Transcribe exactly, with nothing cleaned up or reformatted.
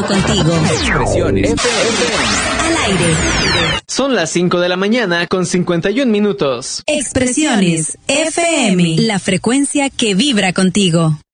contigo. Expresiones F M. Al aire. Son las cinco de la mañana con cincuenta y un minutos. Expresiones F M. La frecuencia que vibra contigo.